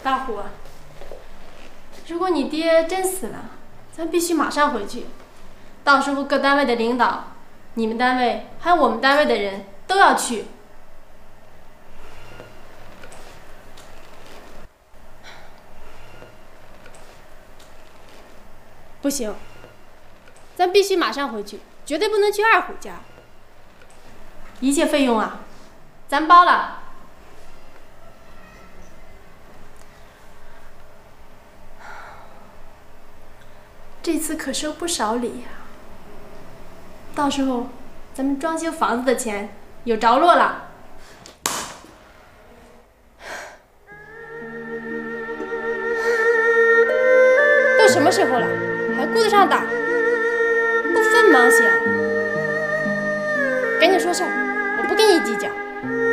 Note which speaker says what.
Speaker 1: 大虎啊，如果你爹真死了，咱必须马上回去。到时候各单位的领导，你们单位还有我们单位的人都要去。不行，咱必须马上回去，绝对不能去二虎家。一切费用啊，咱包了。这次可收不少礼呀，到时候咱们装修房子的钱有着落了。都什么时候了，还顾得上打？不分忙闲，赶紧说事儿，我不跟你计较。